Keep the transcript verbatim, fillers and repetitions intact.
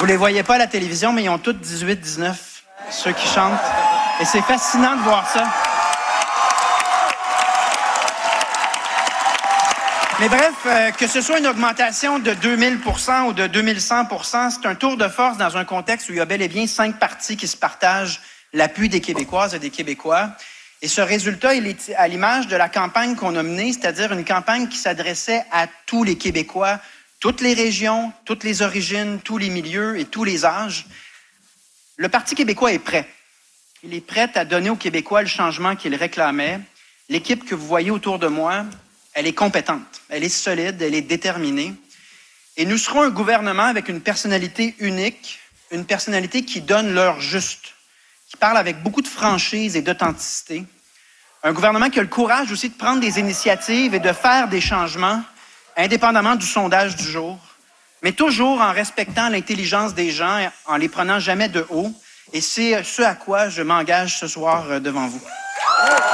Vous les voyez pas à la télévision, mais ils ont tous dix-huit, dix-neuf, ceux qui chantent. Et c'est fascinant de voir ça. Mais bref, euh, que ce soit une augmentation de deux mille pour cent ou de deux mille cent pour cent, c'est un tour de force dans un contexte où il y a bel et bien cinq partis qui se partagent l'appui des Québécoises et des Québécois. Et ce résultat, il est à l'image de la campagne qu'on a menée, c'est-à-dire une campagne qui s'adressait à tous les Québécois, toutes les régions, toutes les origines, tous les milieux et tous les âges. Le Parti québécois est prêt. Il est prêt à donner aux Québécois le changement qu'il réclamait. L'équipe que vous voyez autour de moi, elle est compétente, elle est solide, elle est déterminée. Et nous serons un gouvernement avec une personnalité unique, une personnalité qui donne l'heure juste, qui parle avec beaucoup de franchise et d'authenticité. Un gouvernement qui a le courage aussi de prendre des initiatives et de faire des changements, indépendamment du sondage du jour, mais toujours en respectant l'intelligence des gens, en les prenant jamais de haut. Et c'est ce à quoi je m'engage ce soir devant vous.